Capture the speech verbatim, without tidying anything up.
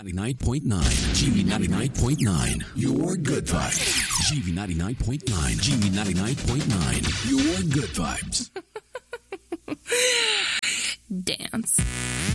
ninety-nine point nine. G V ninety-nine point nine. Your good vibes. G V ninety-nine point nine. G V ninety-nine point nine. Your good vibes.